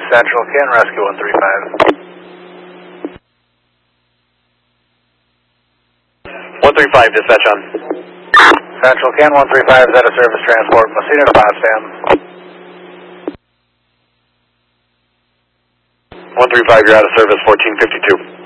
Central, can rescue 135. 135, dispatch on. Central, can 135 is out of service transport, Messina to Potsdam. 135, you're out of service, 1452.